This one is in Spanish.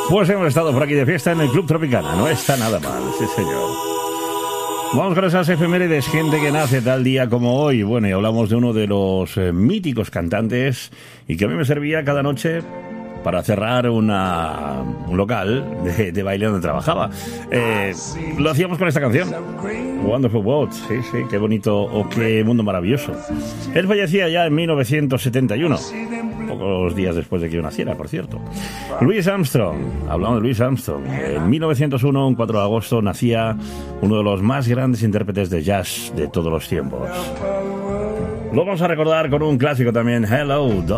Pues hemos estado por aquí de fiesta en el Club Tropicana. No está nada mal, sí señor. Vamos con esas efemérides, gente que nace tal día como hoy. Bueno, y hablamos de uno de los míticos cantantes y que a mí me servía cada noche para cerrar un local de baile donde trabajaba. Lo hacíamos con esta canción, Wonderful World. Sí, qué bonito o qué mundo maravilloso. Él fallecía ya en 1971, pocos días después de que yo naciera, por cierto. Louis Armstrong, hablamos de Louis Armstrong. En 1901, un 4 de agosto, nacía uno de los más grandes intérpretes de jazz de todos los tiempos. Lo vamos a recordar con un clásico también, Hello,